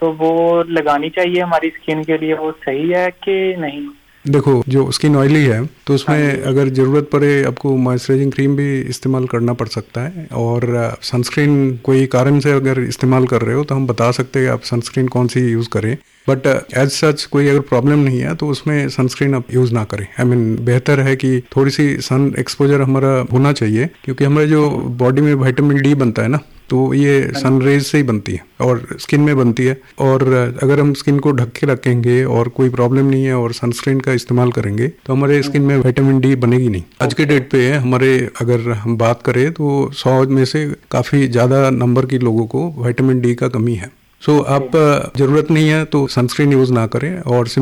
तो वो लगानी चाहिए हमारी स्किन के लिए, वो सही है कि नहीं? देखो, जो स्किन ऑयली है तो उसमें हाँ जी। अगर ज़रूरत पड़े आपको मॉइस्चराइजिंग क्रीम भी इस्तेमाल करना पड़ सकता है, और सनस्क्रीन कोई कारण से अगर इस्तेमाल कर रहे हो तो हम बता सकते हैं आप सनस्क्रीन कौन सी यूज़ करें। बट एज सच कोई अगर प्रॉब्लम नहीं है तो उसमें सनस्क्रीन आप यूज़ ना करें। आई मीन बेहतर है कि थोड़ी सी सन एक्सपोजर हमारा होना चाहिए, क्योंकि हमारे जो बॉडी में विटामिन डी बनता है ना, तो ये सन रेज से ही बनती है और स्किन में बनती है। और अगर हम स्किन को ढक के रखेंगे और कोई प्रॉब्लम नहीं है और सनस्क्रीन का इस्तेमाल करेंगे तो हमारे स्किन में विटामिन डी बनेगी नहीं। आज के डेट पे हमारे अगर हम बात करें तो 100 में से काफ़ी ज़्यादा नंबर के लोगों को विटामिन डी का कमी है। सो आप ज़रूरत नहीं है तो सनस्क्रीन यूज़ ना करें और